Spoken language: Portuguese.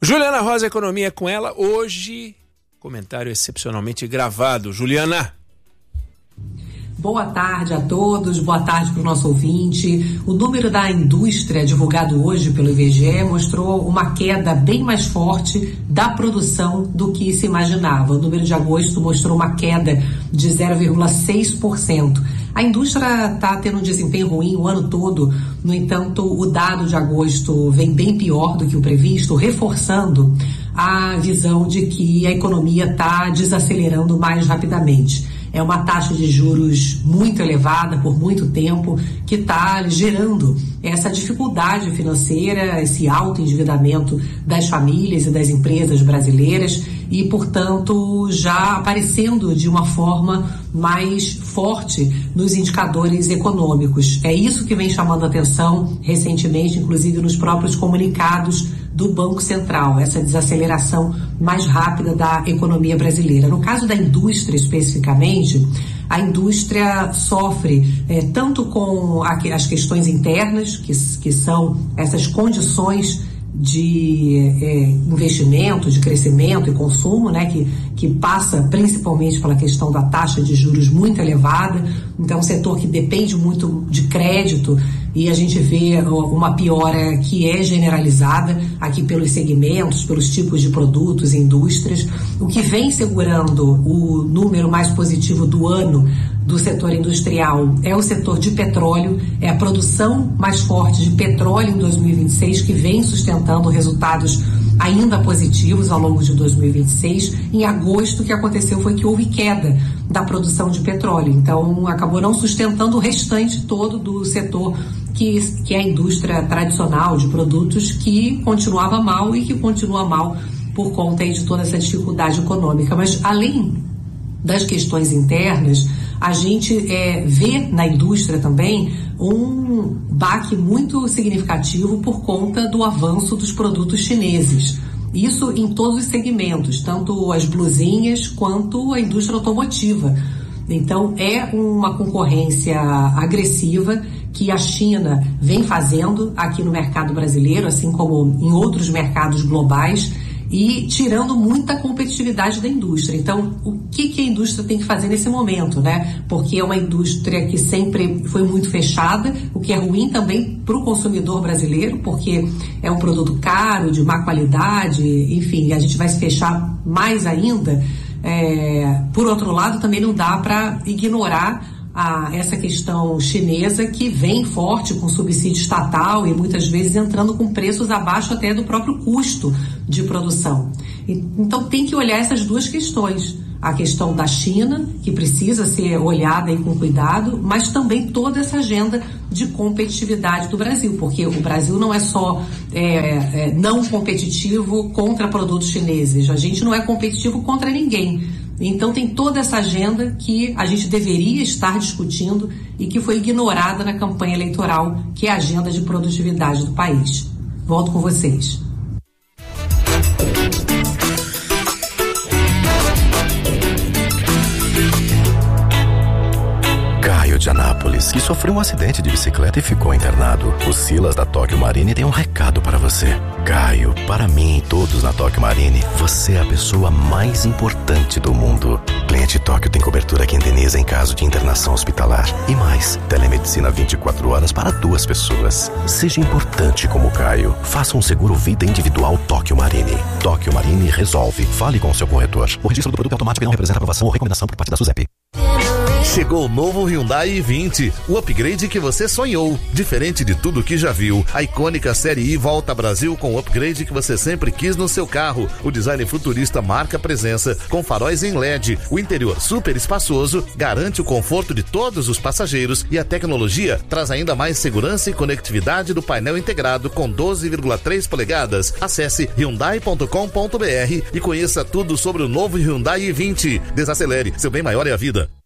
Juliana Rosa, Economia com ela. Hoje, comentário excepcionalmente gravado. Juliana. Boa tarde a todos, boa tarde para o nosso ouvinte. O número da indústria divulgado hoje pelo IBGE mostrou uma queda bem mais forte da produção do que se imaginava. O número de agosto mostrou uma queda de 0,6%. A indústria está tendo um desempenho ruim o ano todo, no entanto, o dado de agosto vem bem pior do que o previsto, reforçando a visão de que a economia está desacelerando mais rapidamente. É uma taxa de juros muito elevada por muito tempo que está gerando essa dificuldade financeira, esse alto endividamento das famílias e das empresas brasileiras e, portanto, já aparecendo de uma forma mais forte nos indicadores econômicos. É isso que vem chamando a atenção recentemente, inclusive nos próprios comunicados do Banco Central, essa desaceleração mais rápida da economia brasileira. No caso da indústria especificamente, a indústria sofre tanto com as questões internas, que são essas condições de investimento, de crescimento e consumo, né, que passa principalmente pela questão da taxa de juros muito elevada. Então, é um setor que depende muito de crédito e a gente vê uma piora que é generalizada aqui pelos segmentos, pelos tipos de produtos e indústrias. O que vem segurando o número mais positivo do ano do setor industrial é o setor de petróleo, é a produção mais forte de petróleo em 2026 que vem sustentando resultados ainda positivos ao longo de 2026. Em agosto, o que aconteceu foi que houve queda da produção de petróleo, então acabou não sustentando o restante todo do setor que é a indústria tradicional de produtos, que continuava mal e que continua mal por conta aí de toda essa dificuldade econômica. Mas além das questões internas, a gente vê na indústria também um baque muito significativo por conta do avanço dos produtos chineses. Isso em todos os segmentos, tanto as blusinhas quanto a indústria automotiva. Então, é uma concorrência agressiva que a China vem fazendo aqui no mercado brasileiro, assim como em outros mercados globais, e tirando muita competitividade da indústria. Então, o que a indústria tem que fazer nesse momento, né? Porque é uma indústria que sempre foi muito fechada, o que é ruim também para o consumidor brasileiro, porque é um produto caro, de má qualidade, enfim, a gente vai se fechar mais ainda. Por outro lado, também não dá para ignorar essa questão chinesa, que vem forte com subsídio estatal e muitas vezes entrando com preços abaixo até do próprio custo de produção. Então tem que olhar essas duas questões. A questão da China, que precisa ser olhada aí com cuidado, mas também toda essa agenda de competitividade do Brasil, porque o Brasil não é só não competitivo contra produtos chineses, a gente não é competitivo contra ninguém. Então tem toda essa agenda que a gente deveria estar discutindo e que foi ignorada na campanha eleitoral, que é a agenda de produtividade do país. Volto com vocês. De Anápolis, que sofreu um acidente de bicicleta e ficou internado. O Silas da Tóquio Marine tem um recado para você. Caio, para mim e todos na Tóquio Marine, você é a pessoa mais importante do mundo. Cliente Tóquio tem cobertura que indeniza em caso de internação hospitalar. E mais, telemedicina 24 horas para 2 pessoas. Seja importante como Caio. Faça um seguro vida individual Tóquio Marine. Tóquio Marine resolve. Fale com o seu corretor. O registro do produto é automático e não representa aprovação ou recomendação por parte da SUSEP. Chegou o novo Hyundai i20, o upgrade que você sonhou. Diferente de tudo que já viu, a icônica série I volta ao Brasil com o upgrade que você sempre quis no seu carro. O design futurista marca presença, com faróis em LED. O interior super espaçoso garante o conforto de todos os passageiros e a tecnologia traz ainda mais segurança e conectividade do painel integrado com 12,3 polegadas. Acesse hyundai.com.br e conheça tudo sobre o novo Hyundai i20. Desacelere, seu bem maior é a vida.